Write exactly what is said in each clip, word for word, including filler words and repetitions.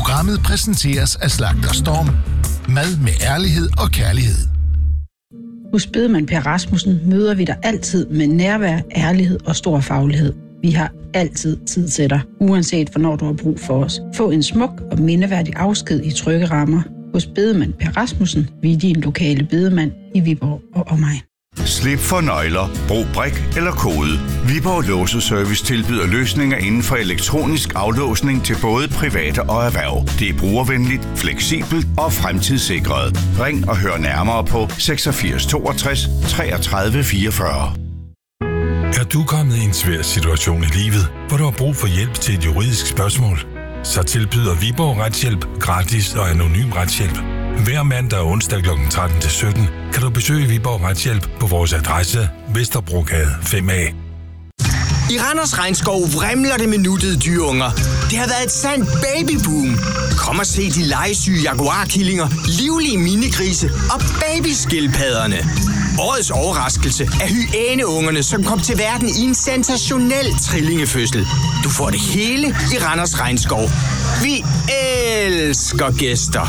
Programmet præsenteres af Slagter Storm. Mad med ærlighed og kærlighed. Hos Bedemand Per Rasmussen møder vi dig altid med nærvær, ærlighed og stor faglighed. Vi har altid tid til dig, uanset hvornår du har brug for os. Få en smuk og mindeværdig afsked i trygge rammer. Hos Bedemand Per Rasmussen, vi er din lokale bedemand i Viborg og omegn. Slip for nøgler, brug brik eller kode. Viborg Låseservice tilbyder løsninger inden for elektronisk aflåsning til både private og erhverv. Det er brugervenligt, fleksibelt og fremtidssikret. Ring og hør nærmere på seksogfirs toogtres treogtredive fireogfyrre. Er du kommet i en svær situation i livet, hvor du har brug for hjælp til et juridisk spørgsmål? Så tilbyder Viborg Retshjælp gratis og anonym retshjælp. Hver mandag og onsdag klokken tretten til sytten kan du besøge Viborg Retshjælp på vores adresse Vesterbrogade fem A. I Randers Regnskov vrimler det med nuttede dyreunger. Det har været et sandt babyboom. Kom og se de legesyge jaguarkillinger, livlige minigrise og babyskildpadderne. Årets overraskelse er hyæneungerne, som kom til verden i en sensationel trillingefødsel. Du får det hele i Randers Regnskov. Vi elsker gæster.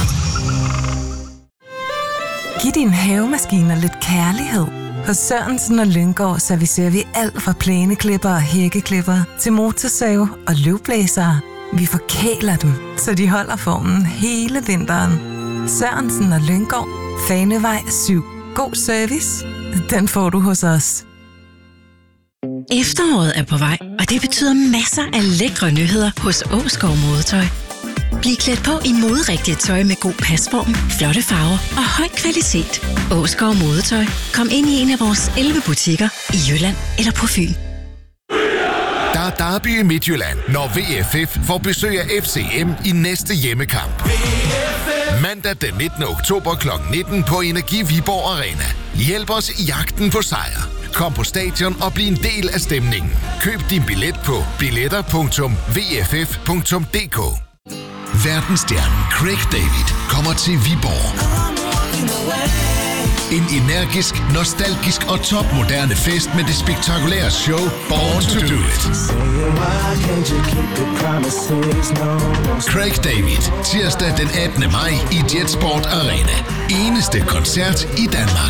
Giv din havemaskiner lidt kærlighed. Hos Sørensen og Lynggaard servicerer vi alt fra plæneklipper og hækkeklipper til motorsave og løvblæsere. Vi forkæler dem, så de holder formen hele vinteren. Sørensen og Lynggaard. Fanevej syv. God service. Den får du hos os. Efteråret er på vej, og det betyder masser af lækre nyheder hos Åskov Modetøj. Bliv klædt på i moderigtigt tøj med god pasform, flotte farver og høj kvalitet. Åskov Modetøj. Kom ind i en af vores elleve butikker i Jylland eller på Fyn. Der er derby i Midtjylland, når V F F får besøg af F C M i næste hjemmekamp. Mandag den nittende oktober klokken nitten på Energi Viborg Arena. Hjælp os i jagten på sejr. Kom på stadion og bliv en del af stemningen. Køb din billet på billetter punktum v f f punktum d k. Verdensstjernen Craig David kommer til Viborg. En energisk, nostalgisk og topmoderne fest med det spektakulære show Born to Do It. Craig David, tirsdag den attende maj i Jetsport Arena. Eneste koncert i Danmark.